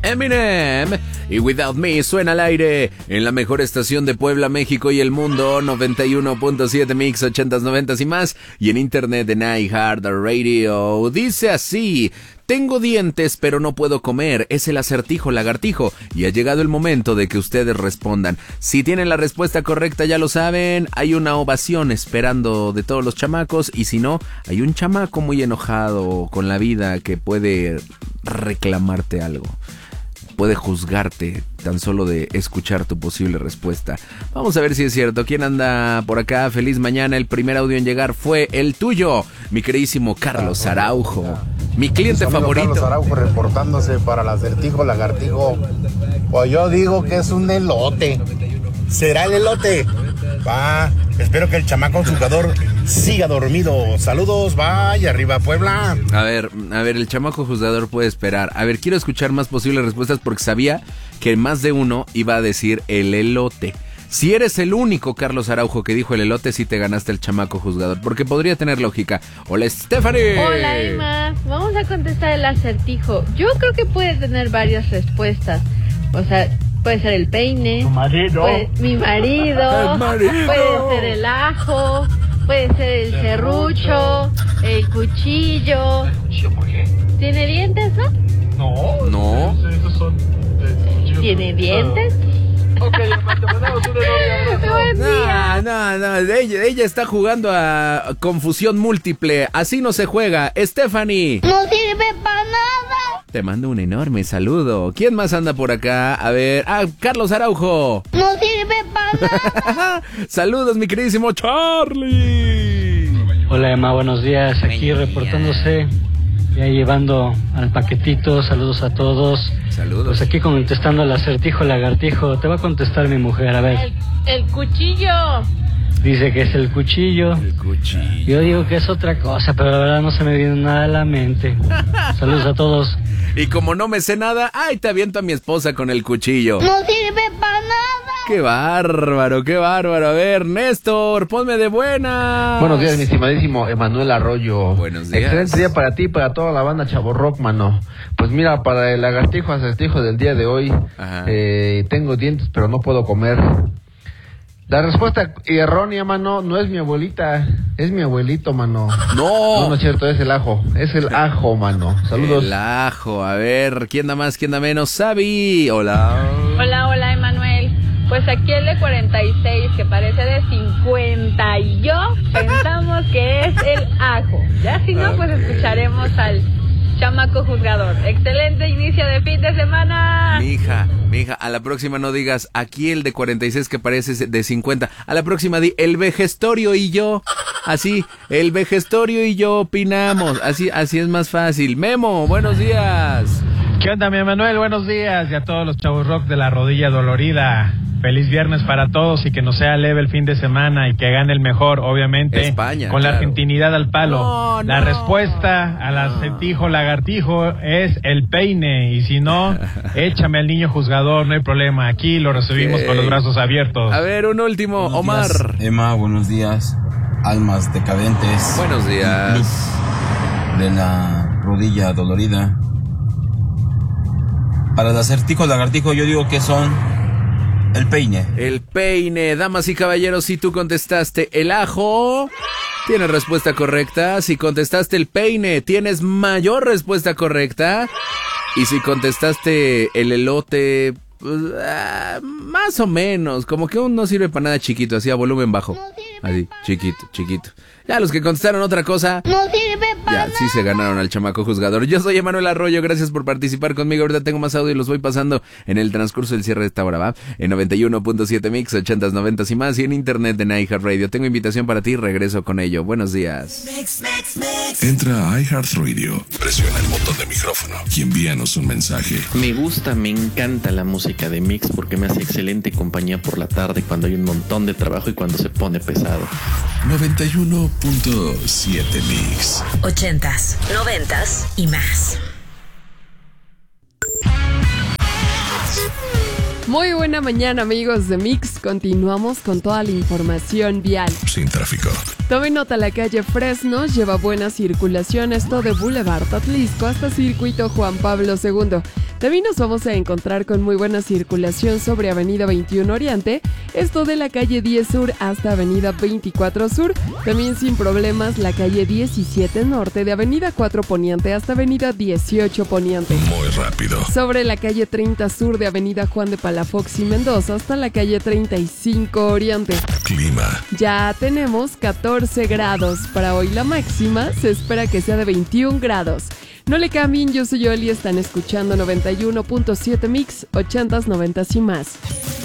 Eminem y Without Me suena al aire en la mejor estación de Puebla, México y el mundo, 91.7 Mix, 80s, 90s y más, y en internet en iHeartRadio. Dice así: tengo dientes pero no puedo comer, es el acertijo lagartijo, y ha llegado el momento de que ustedes respondan. Si tienen la respuesta correcta ya lo saben, hay una ovación esperando de todos los chamacos, y si no, hay un chamaco muy enojado con la vida que puede reclamarte algo. Puede juzgarte tan solo de escuchar tu posible respuesta. Vamos a ver si es cierto. ¿Quién anda por acá? Feliz mañana. El primer audio en llegar fue el tuyo, mi queridísimo Carlos Araujo. Mi cliente favorito. Carlos Araujo reportándose para el acertijo lagartijo. Pues yo digo que es un elote. ¿Será el elote? Va, espero que el chamaco jugador siga dormido. Saludos, vaya arriba Puebla. A ver, el chamaco juzgador puede esperar. A ver, quiero escuchar más posibles respuestas porque sabía que más de uno iba a decir el elote. Si eres el único, Carlos Araujo, que dijo el elote, sí te ganaste el chamaco juzgador, porque podría tener lógica. Hola, Stephanie. Hola, Emma. Vamos a contestar el acertijo. Yo creo que puede tener varias respuestas. O sea, puede ser el peine. Tu marido. Mi marido. El marido. Puede ser el ajo. Puede ser el serrucho. El cuchillo. ¿Por qué? ¿Tiene dientes, no? No. Esos son ¿Tiene dientes? Ok, te mandamos un enorme Buen día. No, ella está jugando a confusión múltiple. Así no se juega. Stephanie. No sirve para nada. Te mando un enorme saludo. ¿Quién más anda por acá? A ver. Carlos Araujo. No sirve para nada. Saludos, mi queridísimo Charlie. Hola, Emma, buenos días. Aquí reportándose, ya llevando al paquetito. Saludos a todos. Saludos. Pues aquí contestando al acertijo lagartijo. Te va a contestar mi mujer, a ver. El cuchillo. Dice que es el cuchillo. El cuchillo. Yo digo que es otra cosa, pero la verdad no se me viene nada a la mente. Saludos a todos. Y como no me sé nada, te aviento a mi esposa con el cuchillo. No sirve para nada. ¡Qué bárbaro, qué bárbaro! A ver, Néstor, ponme de buena. Buenos días, mi estimadísimo Emanuel Arroyo. Buenos días. Excelente día para ti y para toda la banda Chavo Rock, mano. Pues mira, para el lagartijo acertijo del día de hoy, tengo dientes pero no puedo comer. La respuesta errónea, mano, no es mi abuelita, es mi abuelito, mano. No. No es cierto, es el ajo, mano. Saludos. El ajo, a ver, ¿quién da más, quién da menos? Sabi, hola. Hola, Emanuel. Pues aquí el de 46, que parece de 50, y yo pensamos que es el ajo. Ya si no, pues escucharemos al chamaco juzgador. Excelente inicio de fin de semana. Mi hija, a la próxima no digas aquí el de 46 que parece de 50. A la próxima di el vejestorio y yo. Así, el vejestorio y yo opinamos. Así es más fácil. Memo, buenos días. ¿Qué onda, mi Emanuel? Buenos días. Y a todos los chavos rock de la rodilla dolorida. Feliz viernes para todos y que no sea leve el fin de semana y que gane el mejor, obviamente. España, con claro. la argentinidad al palo. La respuesta al acertijo lagartijo es el peine. Y si no, échame al niño juzgador, no hay problema. Aquí lo recibimos con los brazos abiertos. A ver, un último, Buenos Omar. días, Emma, buenos días. Almas decadentes. Buenos días. De la rodilla dolorida. Para el acertijo lagartijo yo digo que son el peine. El peine, damas y caballeros, si tú contestaste el ajo, tienes respuesta correcta. Si contestaste el peine, tienes mayor respuesta correcta. Y si contestaste el elote, pues, más o menos, como que aún no sirve para nada chiquito, así a volumen bajo. Así, chiquito. Ya los que contestaron otra cosa, No sirve para ya sí se ganaron al chamaco juzgador. Yo soy Emanuel Arroyo, gracias por participar conmigo. Ahorita tengo más audio y los voy pasando en el transcurso del cierre de esta hora, ¿va? En 91.7 Mix, 80s, 90s y más, y en internet de iHeartRadio. Tengo invitación para ti, regreso con ello. Buenos días. Entra a iHeartRadio, presiona el botón de micrófono y envíanos un mensaje. Me encanta la música de Mix porque me hace excelente compañía por la tarde cuando hay un montón de trabajo y cuando se pone pesado. 91.7 Mix. 80s, 90s y más. Muy buena mañana, amigos de Mix. Continuamos con toda la información vial. Sin tráfico. Tome nota, la calle Fresno lleva buena circulación, esto de Boulevard Atlisco hasta Circuito Juan Pablo II. También nos vamos a encontrar con muy buena circulación sobre Avenida 21 Oriente, esto de la calle 10 Sur hasta Avenida 24 Sur. También sin problemas la calle 17 Norte de Avenida 4 Poniente hasta Avenida 18 Poniente. Muy rápido. Sobre la calle 30 Sur de Avenida Juan de Palafox y Mendoza hasta la calle 35 Oriente. Clima. Ya tenemos 14 grados. Para hoy la máxima se espera que sea de 21 grados. No le cambien, yo soy Oli, están escuchando 91.7 Mix, 80s, 90s y más.